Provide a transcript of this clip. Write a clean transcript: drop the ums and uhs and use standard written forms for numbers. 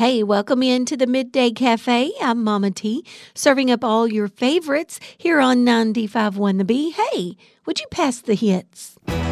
Hey, welcome into the Midday Cafe. I'm Mama T, serving up all your favorites here on 95.1 The Bee. Hey, would you pass the hits?